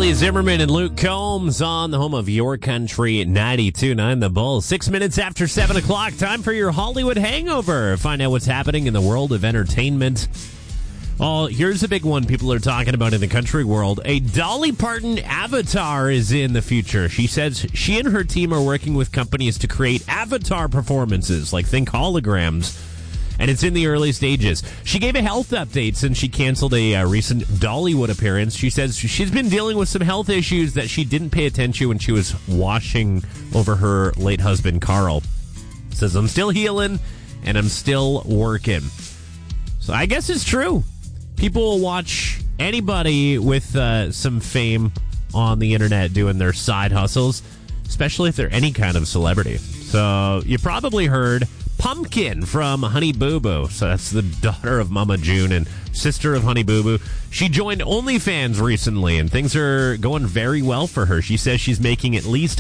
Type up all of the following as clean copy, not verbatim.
Billy Zimmerman and Luke Combs on the home of your country, 92.9 The Bull. 6 minutes after 7 o'clock, time for your Hollywood Hangover. Find out what's happening in the world of entertainment. Oh, here's a big one people are talking about in the country world. A Dolly Parton avatar is in the future. She says she and her team are working with companies to create avatar performances, like think holograms, and it's in the early stages. She gave a health update since she canceled a recent Dollywood appearance. She says she's been dealing with some health issues that she didn't pay attention when she was washing over her late husband, Carl. Says, I'm still healing, and I'm still working. So I guess it's true. People will watch anybody with some fame on the internet doing their side hustles, especially if they're any kind of celebrity. So you probably heard Pumpkin from Honey Boo Boo. So that's the daughter of Mama June and sister of Honey Boo Boo. She joined OnlyFans recently, and things are going very well for her. She says she's making at least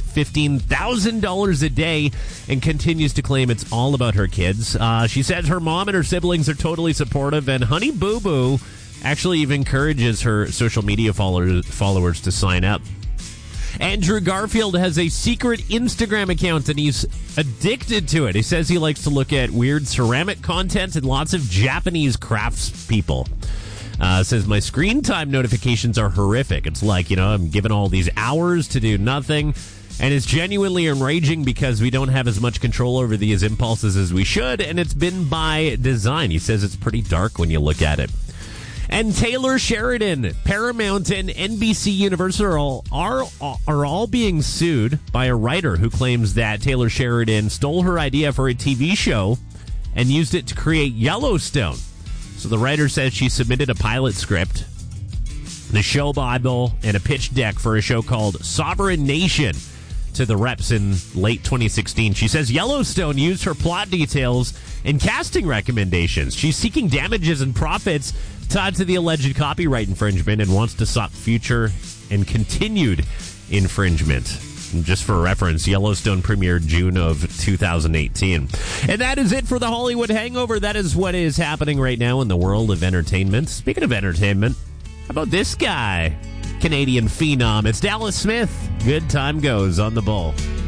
$15,000 a day and continues to claim it's all about her kids. She says her mom and her siblings are totally supportive, and Honey Boo Boo actually even encourages her social media followers to sign up. Andrew Garfield has a secret Instagram account, and he's addicted to it. He says he likes to look at weird ceramic content and lots of Japanese craftspeople. Says my screen time notifications are horrific. It's like, I'm given all these hours to do nothing, and it's genuinely enraging because we don't have as much control over these impulses as we should, and it's been by design. He says it's pretty dark when you look at it. And Taylor Sheridan, Paramount, and NBC Universal are all being sued by a writer who claims that Taylor Sheridan stole her idea for a TV show and used it to create Yellowstone. So the writer says she submitted a pilot script, the show Bible, and a pitch deck for a show called Sovereign Nation to the reps in late 2016. She says Yellowstone used her plot details and casting recommendations. She's seeking damages and profits tied to the alleged copyright infringement and wants to stop future and continued infringement. And just for reference, Yellowstone premiered June of 2018. And that is it for the Hollywood Hangover. That is what is happening right now in the world of entertainment. Speaking of entertainment, how about this guy? Canadian phenom. It's Dallas Smith. Good time goes on the Bull.